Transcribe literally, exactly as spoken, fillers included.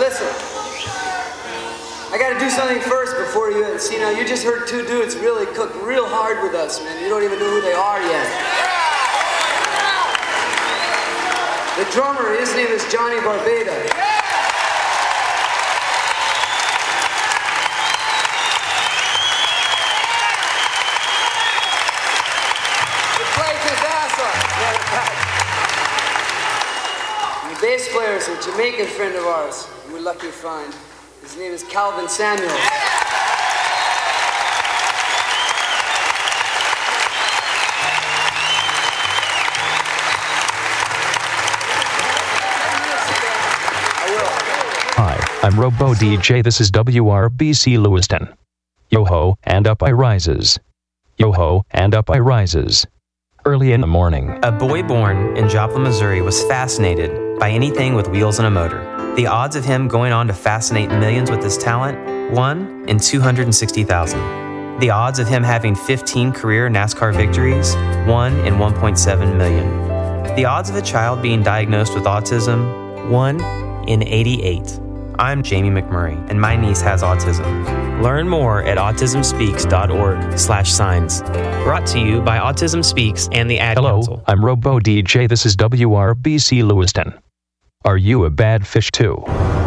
listen. I gotta do something first before you see. Now you just heard two dudes really cook real hard with us, man. You don't even know who they are yet. The drummer, his name is Johnny Barbada. He plays his ass off. And the bass player is a Jamaican friend of ours. We're lucky to find. His name is Calvin Samuels. Hi, I'm Robo D J. This is W R B C Lewiston. Yo-ho, and up I rises. Yo-ho, and up I rises. Early in the morning. A boy born in Joplin, Missouri was fascinated by anything with wheels and a motor. The odds of him going on to fascinate millions with his talent, one in two hundred sixty thousand. The odds of him having fifteen career NASCAR victories, one in one point seven million. The odds of a child being diagnosed with autism, one in eighty-eight. I'm Jamie McMurray, and my niece has autism. Learn more at autism speaks dot org slash signs. Brought to you by Autism Speaks and the Ad Hello, Council. I'm Robo D J. This is W R B C Lewiston. Are you a bad fish too?